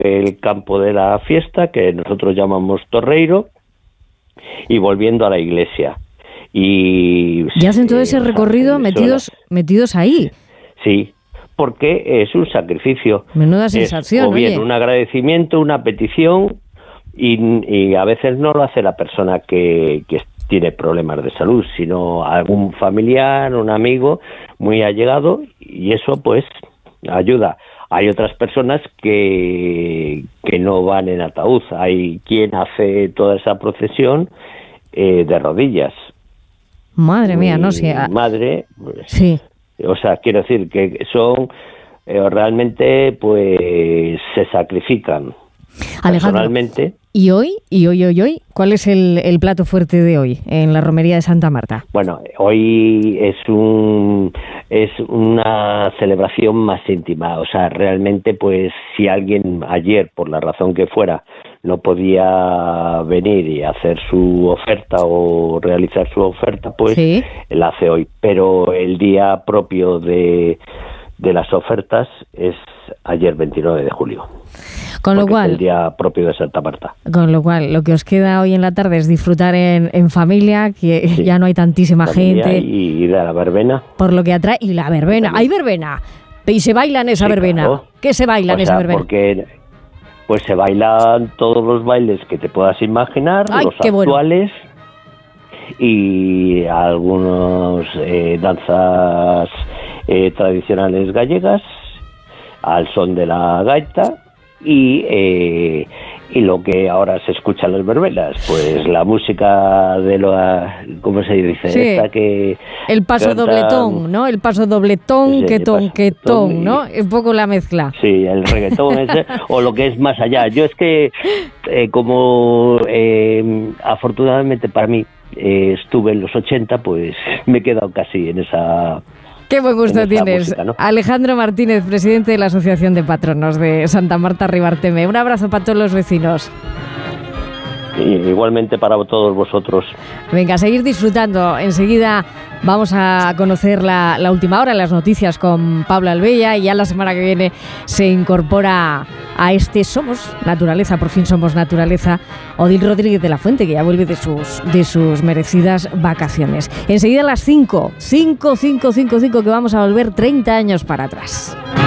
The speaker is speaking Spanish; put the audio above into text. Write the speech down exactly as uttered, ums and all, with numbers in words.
el campo de la fiesta, que nosotros llamamos Torreiro, y volviendo a la iglesia. Y ya hacen todo ese recorrido metidos metidos ahí. Sí, porque es un sacrificio. Menuda sensación. Es, o bien oye. un agradecimiento, una petición, y, y a veces no lo hace la persona que, que tiene problemas de salud, sino algún familiar, un amigo muy allegado, y eso pues ayuda. Hay otras personas que, que no van en ataúd. Hay quien hace toda esa procesión eh, de rodillas. Madre mía, Mi no sé. A... madre, pues, sí. O sea, quiero decir que son eh, realmente, pues, se sacrifican. Alejandro, personalmente. ¿Y hoy, y hoy, hoy, hoy, cuál es el, el plato fuerte de hoy en la romería de Santa Marta? Bueno, hoy es un es una celebración más íntima. O sea, realmente, pues, si alguien ayer, por la razón que fuera, no podía venir y hacer su oferta o realizar su oferta, pues ¿Sí? la hace hoy. Pero el día propio de, de las ofertas es ayer, veintinueve de julio. Con lo cual, es el día propio de Santa Marta. Con lo cual, lo que os queda hoy en la tarde es disfrutar en, en familia, que sí, ya no hay tantísima gente. Y ir a la verbena. Por lo que atrae. Y la verbena. ¡Hay verbena! Y se baila en esa sí, verbena. Claro. ¿Qué se baila o en sea, esa verbena? Porque pues se bailan todos los bailes que te puedas imaginar, Ay, los qué actuales, bueno. Y algunos eh, danzas eh, tradicionales gallegas al son de la gaita. Y, eh, y lo que ahora se escucha en las verbenas, pues la música de lo, ¿cómo se dice? Sí, esta que el paso canta, dobletón, ¿no? El paso dobletón, sí, quetón, quetón, y, ¿no? Un poco la mezcla. Sí, el reggaetón ese, o lo que es más allá. Yo es que, eh, como eh, afortunadamente para mí eh, estuve en los ochenta, pues me he quedado casi en esa... Qué buen gusto tienes. Música, ¿no? Alejandro Martínez, presidente de la Asociación de Patronos de Santa Marta Ribarteme. Un abrazo para todos los vecinos. Y igualmente para todos vosotros. Venga, a seguir disfrutando. Enseguida vamos a conocer la, la última hora, las noticias con Pablo Albella, y ya la semana que viene se incorpora a este Somos Naturaleza, por fin Somos Naturaleza, Odil Rodríguez de la Fuente, que ya vuelve de sus, de sus merecidas vacaciones. Enseguida a las cinco, cinco, cinco, cinco, cinco, que vamos a volver treinta años para atrás.